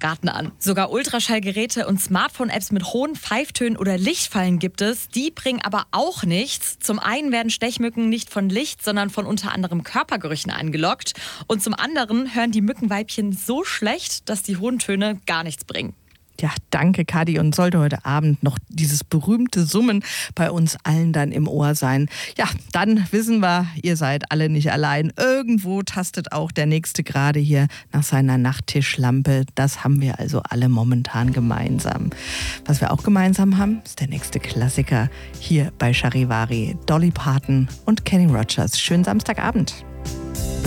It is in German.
Garten an. Sogar Ultraschallgeräte und Smartphone-Apps mit hohen Pfeiftönen oder Lichtfallen gibt es. Die bringen aber auch nichts. Zum einen werden Stechmücken nicht von Licht, sondern von unter anderem Körpergerüchen angelockt. Und zum anderen hören die Mückenweibchen so schlecht, dass die hohen Töne gar nichts bringen. Ja, danke, Kadi. Und sollte heute Abend noch dieses berühmte Summen bei uns allen dann im Ohr sein. Ja, dann wissen wir, ihr seid alle nicht allein. Irgendwo tastet auch der Nächste gerade hier nach seiner Nachttischlampe. Das haben wir also alle momentan gemeinsam. Was wir auch gemeinsam haben, ist der nächste Klassiker hier bei Charivari. Dolly Parton und Kenny Rogers. Schönen Samstagabend.